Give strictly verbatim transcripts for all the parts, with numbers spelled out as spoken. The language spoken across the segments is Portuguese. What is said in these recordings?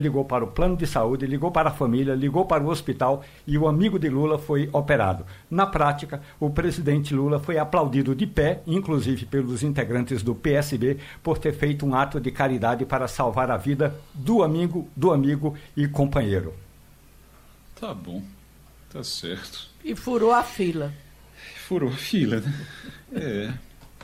ligou para o plano de saúde, ligou para a família, ligou para o hospital e o amigo de Lula foi operado. Na prática, o presidente Lula foi aplaudido de pé, inclusive pelos integrantes do P S B, por ter feito um ato de caridade para salvar a vida do amigo, do amigo e companheiro. Tá bom, tá certo. E furou a fila. Furou a fila, né? É...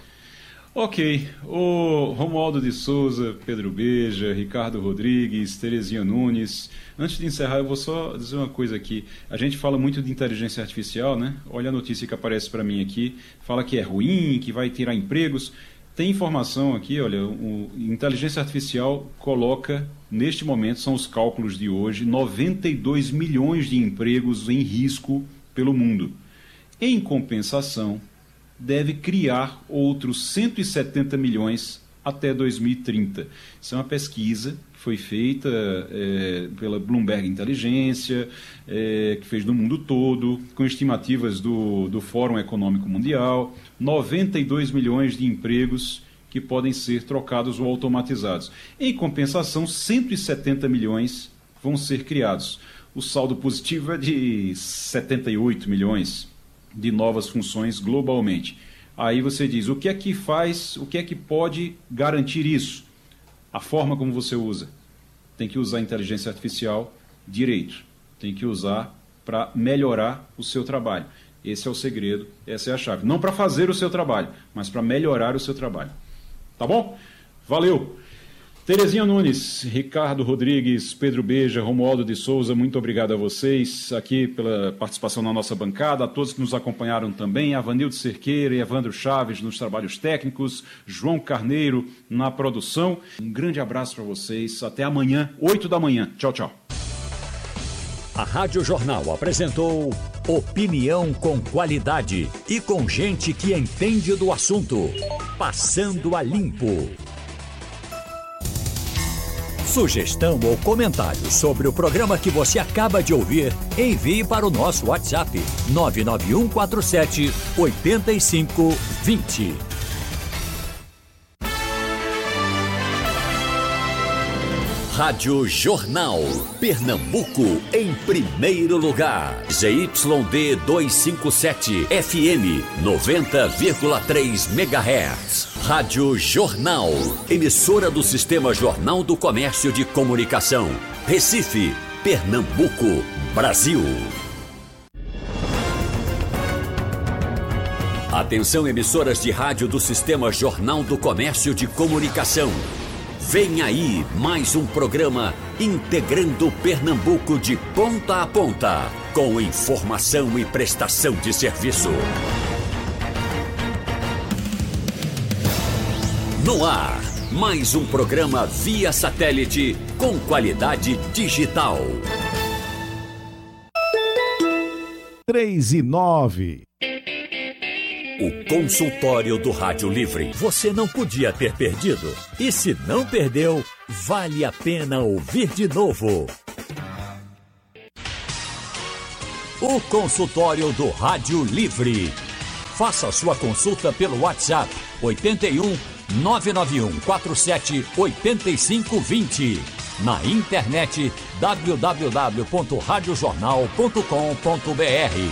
Ok, o Romualdo de Souza, Pedro Beja, Ricardo Rodrigues, Terezinha Nunes. Antes de encerrar, eu vou só dizer uma coisa aqui. A gente fala muito de inteligência artificial, né? Olha a notícia que aparece para mim aqui. Fala que é ruim, que vai tirar empregos. Tem informação aqui, olha, o inteligência artificial coloca, neste momento, são os cálculos de hoje, noventa e dois milhões de empregos em risco pelo mundo. Em compensação, deve criar outros cento e setenta milhões até dois mil e trinta. Isso é uma pesquisa que foi feita é, pela Bloomberg Inteligência, é, que fez no mundo todo, com estimativas do, do Fórum Econômico Mundial, noventa e dois milhões de empregos que podem ser trocados ou automatizados. Em compensação, cento e setenta milhões vão ser criados. O saldo positivo é de setenta e oito milhões de novas funções globalmente. Aí você diz, o que é que faz, o que é que pode garantir isso? A forma como você usa. Tem que usar a inteligência artificial direito. Tem que usar para melhorar o seu trabalho. Esse é o segredo, essa é a chave. Não para fazer o seu trabalho, mas para melhorar o seu trabalho. Tá bom? Valeu! Terezinha Nunes, Ricardo Rodrigues, Pedro Beja, Romualdo de Souza, muito obrigado a vocês aqui pela participação na nossa bancada, a todos que nos acompanharam também, Avanildo Cerqueira e Evandro Chaves nos trabalhos técnicos, João Carneiro na produção. Um grande abraço para vocês, até amanhã, oito da manhã. Tchau, tchau. A Rádio Jornal apresentou opinião com qualidade e com gente que entende do assunto. Passando a Limpo. Sugestão ou comentário sobre o programa que você acaba de ouvir, envie para o nosso WhatsApp nove nove um quatro sete oito cinco dois zero. Rádio Jornal, Pernambuco em primeiro lugar. Z Y D duzentos e cinquenta e sete, F M noventa vírgula três megahertz. Rádio Jornal, emissora do Sistema Jornal do Comércio de Comunicação. Recife, Pernambuco, Brasil. Atenção, emissoras de rádio do Sistema Jornal do Comércio de Comunicação. Vem aí mais um programa integrando Pernambuco de ponta a ponta, com informação e prestação de serviço. No ar, mais um programa via satélite com qualidade digital. três e nove. O consultório do Rádio Livre. Você não podia ter perdido. E se não perdeu, vale a pena ouvir de novo. O consultório do Rádio Livre. Faça sua consulta pelo WhatsApp oito um nove nove um quatro sete oito cinco dois zero. Na internet w w w ponto rádio jornal ponto com ponto b r.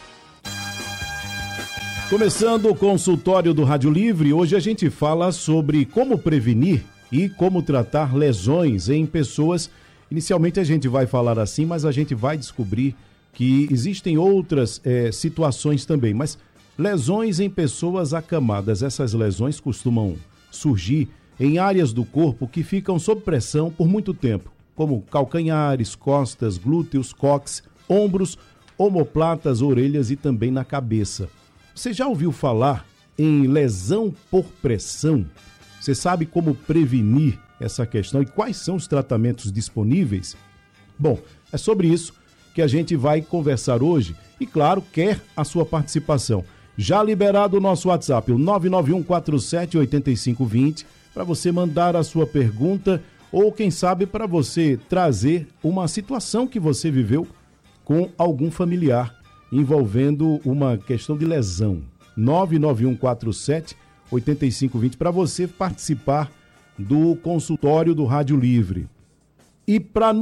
Começando o consultório do Rádio Livre, hoje a gente fala sobre como prevenir e como tratar lesões em pessoas. Inicialmente a gente vai falar assim, mas a gente vai descobrir que existem outras é, situações também. Mas lesões em pessoas acamadas, essas lesões costumam surgir em áreas do corpo que ficam sob pressão por muito tempo, como calcanhares, costas, glúteos, cóccix, ombros, omoplatas, orelhas e também na cabeça. Você já ouviu falar em lesão por pressão? Você sabe como prevenir essa questão e quais são os tratamentos disponíveis? Bom, é sobre isso que a gente vai conversar hoje e, claro, quer a sua participação. Já liberado o nosso WhatsApp, o nove nove um quatro sete oito cinco dois zero, para você mandar a sua pergunta ou, quem sabe, para você trazer uma situação que você viveu com algum familiar envolvendo uma questão de lesão. nove nove um quatro sete oito cinco dois zero para você participar do consultório do Rádio Livre. E para